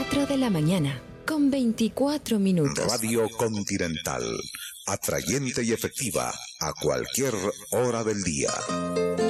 4 de la mañana, con 24 minutos. Radio Continental, atrayente y efectiva a cualquier hora del día.